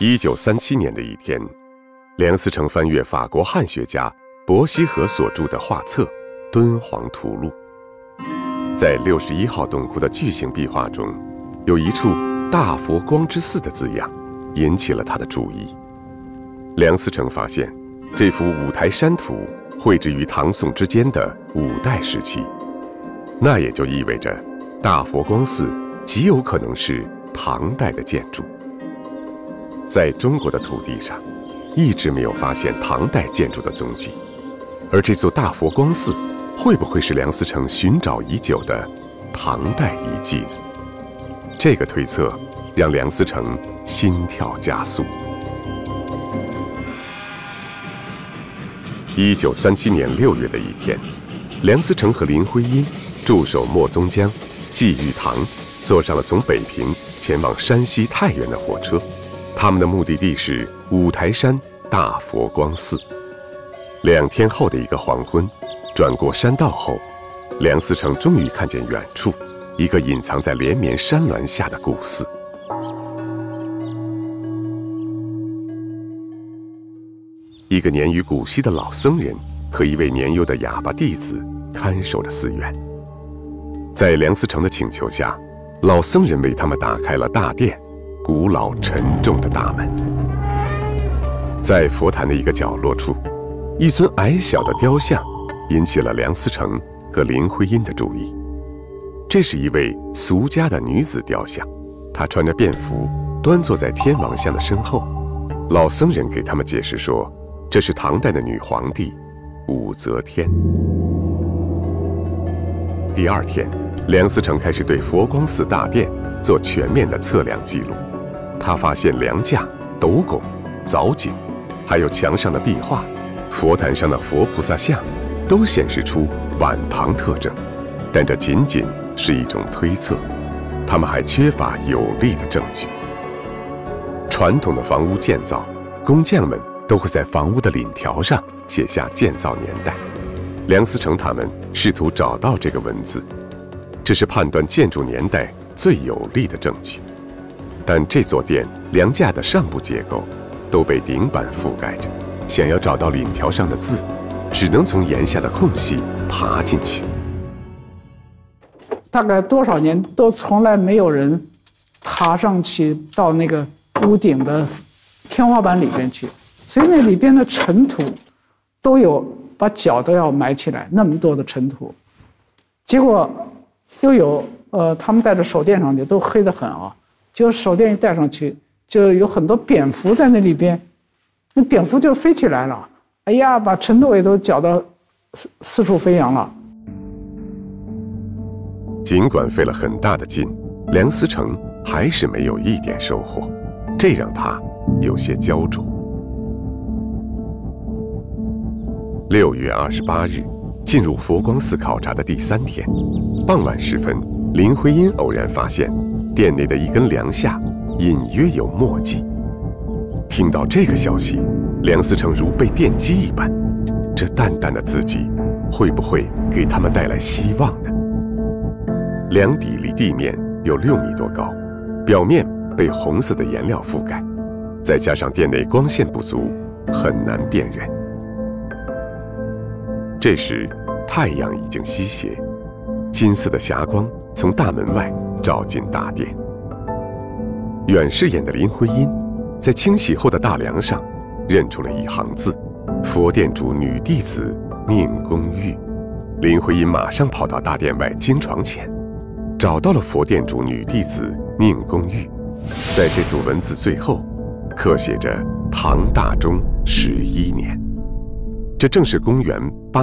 1937年的一天，梁思成翻阅法国汉学家伯希和所著的画册《敦煌图录》。在61号洞窟的巨型壁画中，有一处大佛光之寺的字样引起了他的注意。梁思成发现，这幅五台山图绘制于唐宋之间的5代时期，那也就意味着大佛光寺极有可能是唐代的建筑。在中国的土地上，一直没有发现唐代建筑的踪迹，而这座大佛光寺会不会是梁思成寻找已久的唐代遗迹呢？这个推测让梁思成心跳加速。1937年6月的一天，梁思成和林徽因、驻守莫宗江、季玉堂坐上了从北平前往山西太原的火车，他们的目的地是五台山大佛光寺。2天后的一个黄昏，转过山道后，梁思成终于看见远处一个隐藏在连绵山峦下的古寺。一个年逾古稀的老僧人和一位年幼的哑巴弟子看守着寺院。在梁思成的请求下，老僧人为他们打开了大殿古老沉重的大门。在佛坛的一个角落处，一尊矮小的雕像引起了梁思成和林徽因的注意。这是一位俗家的女子雕像，她穿着便服，端坐在天王像的身后。老僧人给他们解释说，这是唐代的女皇帝武则天。第2天，梁思成开始对佛光寺大殿做全面的测量记录。他发现梁架、斗拱、藻井，还有墙上的壁画、佛坛上的佛菩萨像，都显示出晚唐特征，但这仅仅是一种推测，他们还缺乏有力的证据。传统的房屋建造，工匠们都会在房屋的檩条上写下建造年代。梁思成他们试图找到这个文字，这是判断建筑年代最有力的证据。但这座殿梁架的上部结构都被顶板覆盖着，想要找到檩条上的字，只能从檐下的空隙爬进去。 大概多少年都从来没有人爬上去到那个屋顶的天花板里边去，所以那里边的尘土都有把脚都要埋起来，那么多的尘土。结果又有他们带着手电上去，都黑得很啊。结果手电一带上去，就有很多蝙蝠在那里边，那蝙蝠就飞起来了，哎呀，把尘土也都搅得四处飞扬了。 尽管费了很大的劲，梁思成还是没有一点收获，这让他有些焦灼。6月28日，进入佛光寺考察的第3天，傍晚时分，林徽因偶然发现殿内的一根梁下隐约有墨迹。听到这个消息，梁思成如被电击一般，这淡淡的字迹会不会给他们带来希望呢？梁底离地面有6米多高，表面被红色的颜料覆盖，再加上殿内光线不足，很难辨认。这时太阳已经西斜，金色的霞光从大门外照进大殿。远视眼的林徽因在清洗后的大梁上认出了一行字：佛殿主女弟子宁公玉。林徽因马上跑到大殿外经床前，找到了佛殿主女弟子宁公玉。在这组文字最后刻写着唐大中11年，这正是公元8